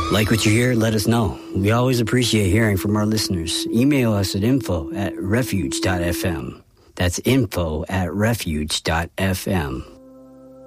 Like what you hear? Let us know. We always appreciate hearing from our listeners. Email us at info@refuge.fm. That's info@refuge.fm.